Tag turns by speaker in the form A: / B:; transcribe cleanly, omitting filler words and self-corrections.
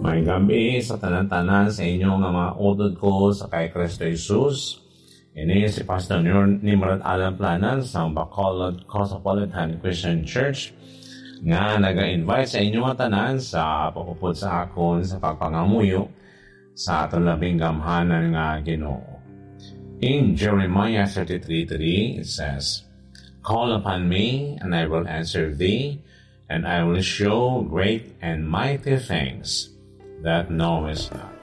A: May gabi sa tanan-tanan sa inyo nga mga utod ko sa kay Kristo Jesus. Ini si Pastor Nimrod Alan Planan sa Bacolod Cosmopolitan Christian Church nga naga-invite sa inyo nga tanan sa pagpupod sa akon sa pagpangamuyo sa atong labing gamhanan nga Ginoo. In Jeremiah 33:3 it says, "Call upon me, and I will answer thee, and I will show great and mighty things that knowest not."